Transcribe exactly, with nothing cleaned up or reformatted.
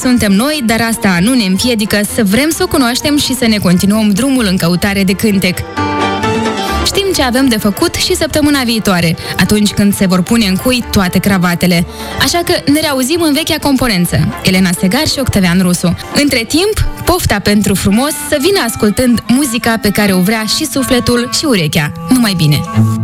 suntem noi, dar asta nu ne împiedică să vrem să o cunoaștem și să ne continuăm drumul în căutare de cântec. Știm ce avem de făcut și săptămâna viitoare, atunci când se vor pune în cui toate cravatele. Așa că ne reauzim în vechea componență, Elena Segar și Octavian Rusu. Între timp, pofta pentru frumos să vină ascultând muzica pe care o vrea și sufletul și urechea. Numai bine!